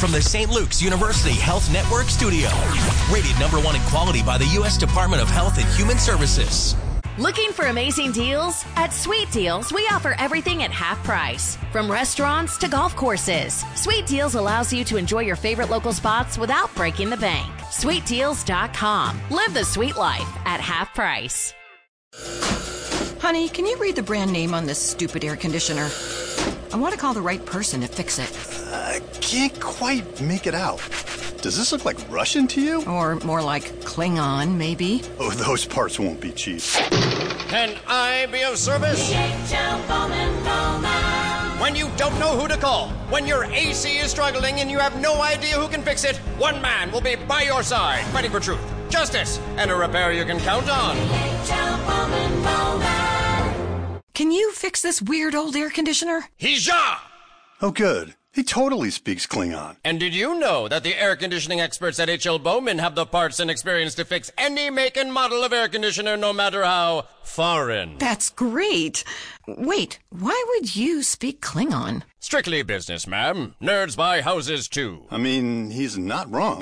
from the St. Luke's University Health Network studio. Rated #1 in quality by the U.S. Department of Health and Human Services. Looking for amazing deals? At Sweet Deals, we offer everything at half price. From restaurants to golf courses, Sweet Deals allows you to enjoy your favorite local spots without breaking the bank. SweetDeals.com. Live the sweet life at half price. Honey, can you read the brand name on this stupid air conditioner? I want to call the right person to fix it. I can't quite make it out. Does this look like Russian to you? Or more like Klingon, maybe? Oh, those parts won't be cheap. Can I be of service? When you don't know who to call, when your AC is struggling and you have no idea who can fix it, one man will be by your side, fighting for truth, justice, and a repair you can count on. Can you fix this weird old air conditioner? Hija! Oh, good. He totally speaks Klingon. And did you know that the air conditioning experts at H.L. Bowman have the parts and experience to fix any make and model of air conditioner, no matter how foreign? That's great. Wait, why would you speak Klingon? Strictly business, ma'am. Nerds buy houses, too. I mean, he's not wrong.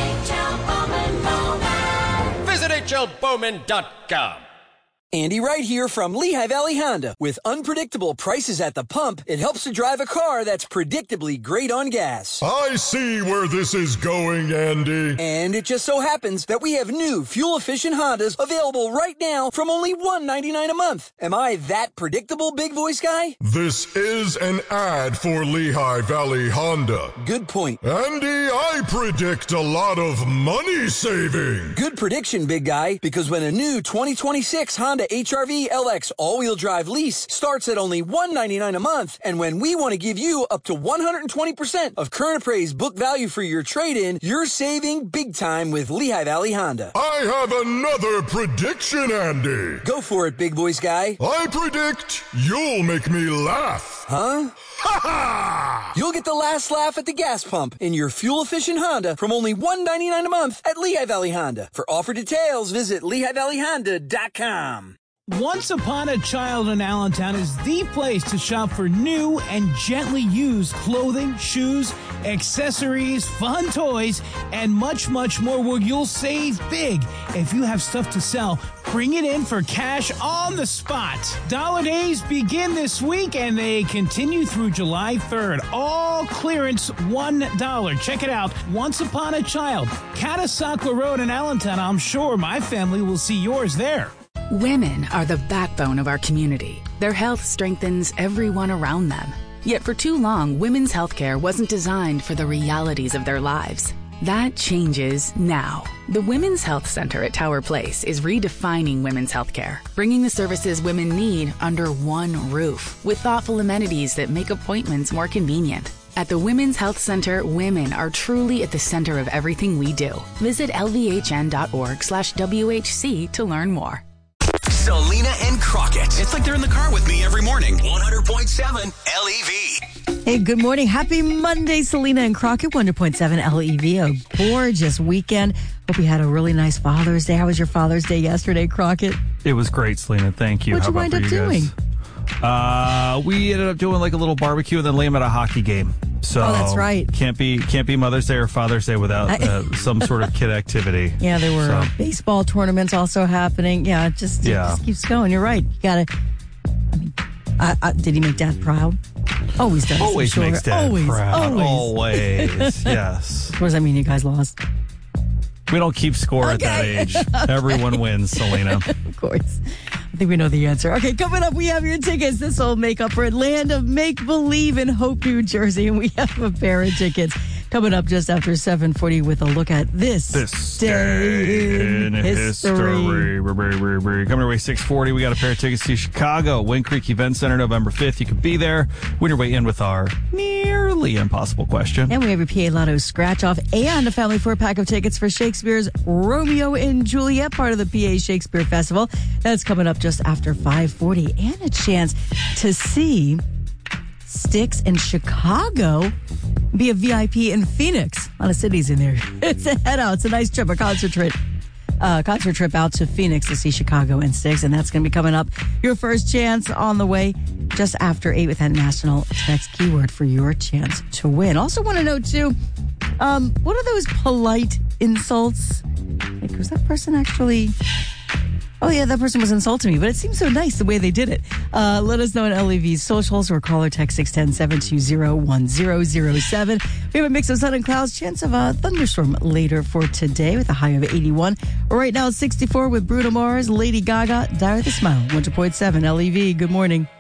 Visit hlbowman.com. Andy Wright here from Lehigh Valley Honda. With unpredictable prices at the pump, it helps to drive a car that's predictably great on gas. I see where this is going, Andy. And it just so happens that we have new fuel-efficient Hondas available right now from only $199 a month. Am I that predictable, big voice guy? This is an ad for Lehigh Valley Honda. Good point. Andy, I predict a lot of money saving. Good prediction, big guy, because when a new 2026 Honda HR-V LX all-wheel drive lease starts at only $199 a month, and when we want to give you up to 120% of current appraised book value for your trade-in, you're saving big time with Lehigh Valley Honda. I have another prediction, Andy. Go for it, big voice guy. I predict you'll make me laugh. Huh? Ha ha! You'll get the last laugh at the gas pump in your fuel-efficient Honda from only $199 a month at Lehigh Valley Honda. For offer details, visit LehighValleyHonda.com. Once Upon a Child in Allentown is the place to shop for new and gently used clothing, shoes, accessories, fun toys, and much, much more where you'll save big. If you have stuff to sell, bring it in for cash on the spot. Dollar Days begin this week and they continue through July 3rd. All clearance $1. Check it out. Once Upon a Child, Catasauqua Road in Allentown. I'm sure my family will see yours there. Women are the backbone of our community. Their health strengthens everyone around them. Yet for too long, women's healthcare wasn't designed for the realities of their lives. That changes now. The Women's Health Center at Tower Place is redefining women's healthcare, bringing the services women need under one roof, with thoughtful amenities that make appointments more convenient. At the Women's Health Center, women are truly at the center of everything we do. Visit lvhn.org/WHC to learn more. Selena and Crockett. It's like they're in the car with me every morning. 100.7 LEV. Hey, good morning. Happy Monday, Selena and Crockett. 100.7 LEV. A gorgeous weekend. Hope you had a really nice Father's Day. How was your Father's Day yesterday, Crockett? It was great, Selena. Thank you. What'd you wind up doing? We ended up doing like a little barbecue and then Liam at a hockey game. So that's right. Can't be Mother's Day or Father's Day without some sort of kid activity. Yeah, there were baseball tournaments also happening. Yeah, it just keeps going. You're right. You got to. Did he make Dad proud? Always does. Always makes Dad proud. Always. Yes. What does that mean? You guys lost? We don't keep score at that age. Everyone wins, Selena. Of course. I think we know the answer. Okay, coming up, we have your tickets. This will make up for Land of Make Believe in Hope, New Jersey. And we have a pair of tickets coming up just after 7:40 with a look at this day in history. Coming away 6:40, we got a pair of tickets to Chicago, Wind Creek Event Center, November 5th. You can be there. Win your way in with our nearly impossible question. And we have your PA Lotto scratch off and a family 4-pack of tickets for Shakespeare's Romeo and Juliet, part of the PA Shakespeare Festival. That's coming up just after 5:40. And a chance to see Styx in Chicago, be a VIP in Phoenix. A lot of cities in there. It's a head out. It's a nice trip, a concert trip out to Phoenix to see Chicago and Styx, and that's going to be coming up. Your first chance on the way just after 8 with that national text keyword for your chance to win. Also want to know, too, What are those polite insults? Like, was that person actually... Oh, yeah, that person was insulting me, but it seems so nice the way they did it. Let us know on LEV's socials or call or text 610-720-1007. We have a mix of sun and clouds, chance of a thunderstorm later for today with a high of 81. Right now it's 64 with Bruno Mars, Lady Gaga, Die with a Smile, 100.7 LEV. Good morning.